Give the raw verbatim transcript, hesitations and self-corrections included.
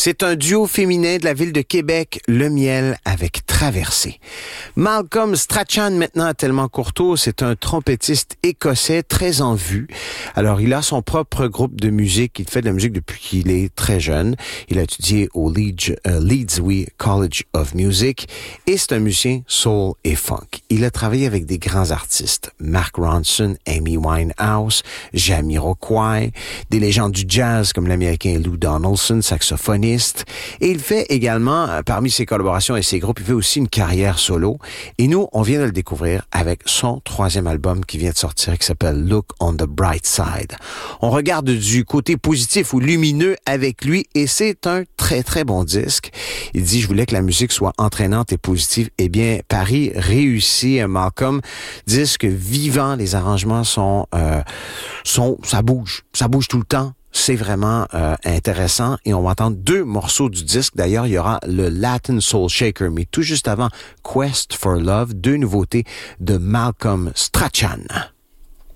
C'est un duo féminin de la ville de Québec, Le Miel avec Traversée. Malcolm Strachan, maintenant à Tellement Courteau, c'est un trompettiste écossais très en vue. Alors, il a son propre groupe de musique. Il fait de la musique depuis qu'il est très jeune. Il a étudié au Leeds, euh, Leeds oui, College of Music et c'est un musicien soul et funk. Il a travaillé avec des grands artistes. Mark Ronson, Amy Winehouse, Jamiroquai, des légendes du jazz comme l'américain Lou Donaldson, saxophoniste. Et il fait également, parmi ses collaborations et ses groupes, il fait aussi une carrière solo. Et nous, on vient de le découvrir avec son troisième album qui vient de sortir, qui s'appelle Look on the Bright Side. On regarde du côté positif ou lumineux avec lui et c'est un très, très bon disque. Il dit, je voulais que la musique soit entraînante et positive. Eh bien, Paris réussit, Malcolm. Disque vivant, les arrangements sont, euh, sont, ça bouge, ça bouge tout le temps. C'est vraiment euh, intéressant et on va entendre deux morceaux du disque. D'ailleurs, il y aura le Latin Soul Shaker, mais tout juste avant, Quest for Love, deux nouveautés de Malcolm Strachan.